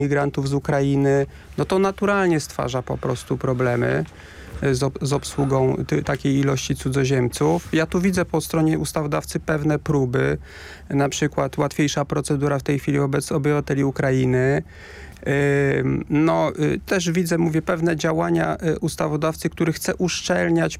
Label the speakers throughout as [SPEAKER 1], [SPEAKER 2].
[SPEAKER 1] migrantów z Ukrainy, no to naturalnie stwarza po prostu problemy z obsługą takiej ilości cudzoziemców. Ja tu widzę po stronie ustawodawcy pewne próby, na przykład łatwiejsza procedura w tej chwili wobec obywateli Ukrainy. Też widzę, pewne działania ustawodawcy, który chce uszczelniać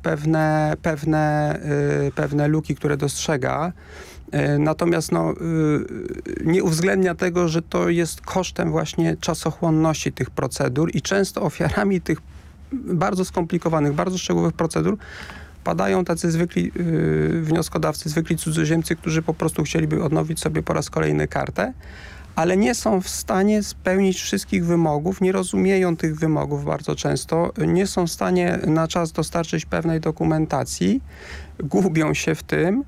[SPEAKER 1] pewne luki, które dostrzega. Natomiast nie uwzględnia tego, że to jest kosztem właśnie czasochłonności tych procedur i często ofiarami tych bardzo skomplikowanych, bardzo szczegółowych procedur padają tacy zwykli wnioskodawcy, zwykli cudzoziemcy, którzy po prostu chcieliby odnowić sobie po raz kolejny kartę, ale nie są w stanie spełnić wszystkich wymogów, nie rozumieją tych wymogów bardzo często, nie są w stanie na czas dostarczyć pewnej dokumentacji, gubią się w tym.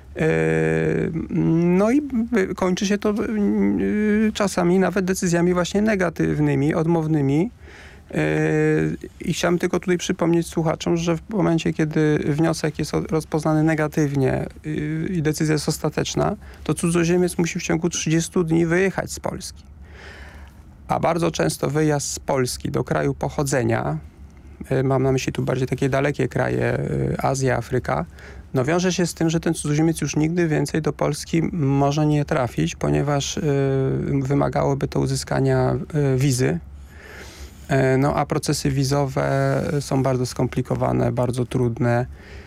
[SPEAKER 1] No i kończy się to czasami nawet decyzjami właśnie negatywnymi, odmownymi. I chciałem tylko tutaj przypomnieć słuchaczom, że w momencie, kiedy wniosek jest rozpoznany negatywnie i decyzja jest ostateczna, to cudzoziemiec musi w ciągu 30 dni wyjechać z Polski. A bardzo często wyjazd z Polski do kraju pochodzenia, mam na myśli tu bardziej takie dalekie kraje, Azja, Afryka, wiąże się z tym, że ten cudzoziemiec już nigdy więcej do Polski może nie trafić, ponieważ wymagałoby to uzyskania wizy. A procesy wizowe są bardzo skomplikowane, bardzo trudne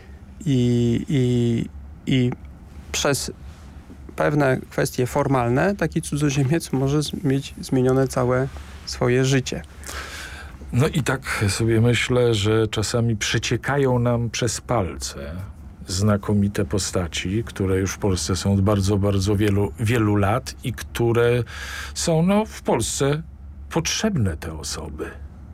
[SPEAKER 1] i przez pewne kwestie formalne taki cudzoziemiec może mieć zmienione całe swoje życie.
[SPEAKER 2] No i tak sobie myślę, że czasami przeciekają nam przez palce znakomite postaci, które już w Polsce są od bardzo, bardzo wielu lat i które są w Polsce potrzebne te osoby.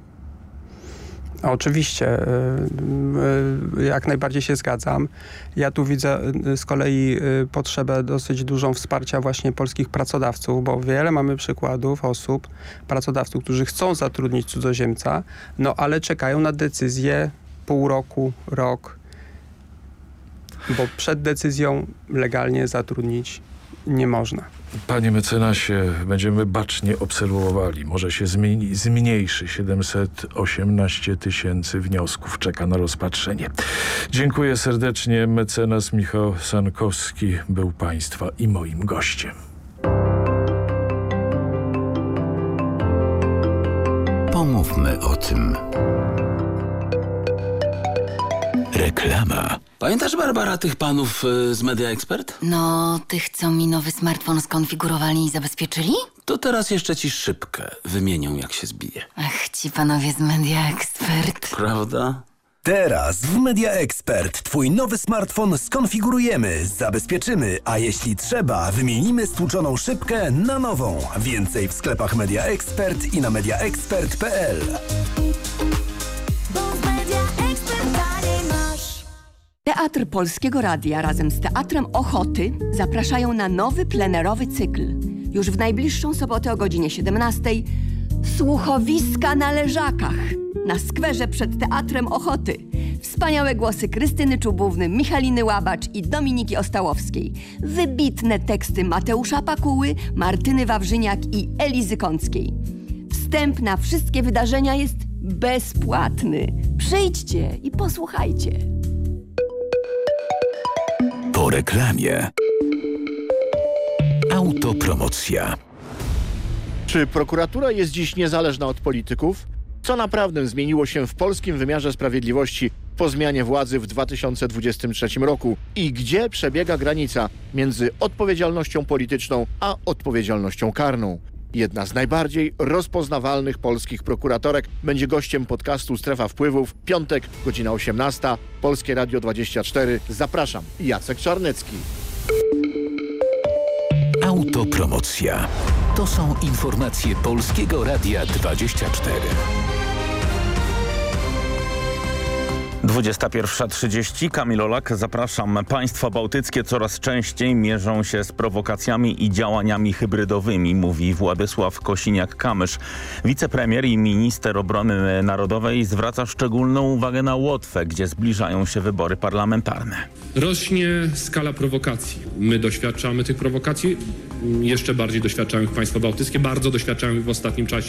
[SPEAKER 1] Oczywiście, jak najbardziej się zgadzam. Ja tu widzę z kolei potrzebę dosyć dużą wsparcia właśnie polskich pracodawców, bo wiele mamy przykładów osób, pracodawców, którzy chcą zatrudnić cudzoziemca, ale czekają na decyzję pół roku, rok, bo przed decyzją legalnie zatrudnić nie można.
[SPEAKER 2] Panie mecenasie, będziemy bacznie obserwowali. Może się zmniejszy. 718 000 wniosków czeka na rozpatrzenie. Dziękuję serdecznie. Mecenas Michał Sankowski był Państwa i moim gościem.
[SPEAKER 3] Pomówmy o tym. Reklama.
[SPEAKER 4] Pamiętasz, Barbara, tych panów z Media Expert?
[SPEAKER 5] No, tych, co mi nowy smartfon skonfigurowali i zabezpieczyli?
[SPEAKER 4] To teraz jeszcze ci szybkę wymienią, jak się zbije.
[SPEAKER 5] Ach, ci panowie z Media Expert.
[SPEAKER 4] Prawda?
[SPEAKER 3] Teraz w Media Expert twój nowy smartfon skonfigurujemy, zabezpieczymy, a jeśli trzeba, wymienimy stłuczoną szybkę na nową. Więcej w sklepach Media Expert i na mediaexpert.pl.
[SPEAKER 6] Teatr Polskiego Radia razem z Teatrem Ochoty zapraszają na nowy plenerowy cykl. Już w najbliższą sobotę o godzinie 17:00 Słuchowiska na Leżakach na skwerze przed Teatrem Ochoty. Wspaniałe głosy Krystyny Czubówny, Michaliny Łabacz i Dominiki Ostałowskiej. Wybitne teksty Mateusza Pakuły, Martyny Wawrzyniak i Elizy Kąckiej. Wstęp na wszystkie wydarzenia jest bezpłatny. Przyjdźcie i posłuchajcie.
[SPEAKER 3] Po reklamie. Autopromocja.
[SPEAKER 7] Czy prokuratura jest dziś niezależna od polityków? Co naprawdę zmieniło się w polskim wymiarze sprawiedliwości po zmianie władzy w 2023 roku? I gdzie przebiega granica między odpowiedzialnością polityczną a odpowiedzialnością karną? Jedna z najbardziej rozpoznawalnych polskich prokuratorek będzie gościem podcastu Strefa Wpływów. Piątek, godzina 18. Polskie Radio 24. Zapraszam. Jacek Czarnecki.
[SPEAKER 3] Autopromocja. To są informacje Polskiego Radia 24.
[SPEAKER 8] 21:30. Kamil Olak, zapraszam. Państwa bałtyckie coraz częściej mierzą się z prowokacjami i działaniami hybrydowymi, mówi Władysław Kosiniak-Kamysz. Wicepremier i minister obrony narodowej zwraca szczególną uwagę na Łotwę, gdzie zbliżają się wybory parlamentarne.
[SPEAKER 9] Rośnie skala prowokacji. My doświadczamy tych prowokacji, jeszcze bardziej doświadczają ich państwa bałtyckie, bardzo doświadczają ich w ostatnim czasie.